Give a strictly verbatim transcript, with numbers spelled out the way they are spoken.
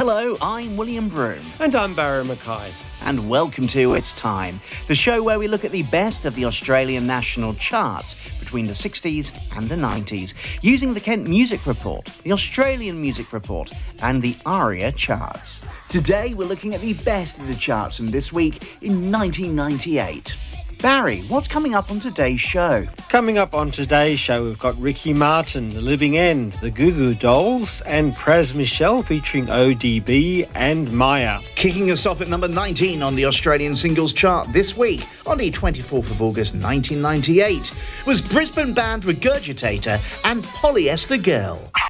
Hello, I'm William Broome. And I'm Barry Mackay. And welcome to It's Time, the show where we look at the best of the Australian national charts between the sixties and the nineties, using the Kent Music Report, the Australian Music Report, and the ARIA charts. Today we're looking at the best of the charts from this week in nineteen ninety-eight. Barry, what's coming up on today's show? Coming up on today's show, we've got Ricky Martin, The Living End, The Goo Goo Dolls, and Pras Michel featuring O D B and Maya. Kicking us off at number nineteen on the Australian singles chart this week, on the twenty-fourth of August nineteen ninety-eight, was Brisbane band Regurgitator and Polyester Girl.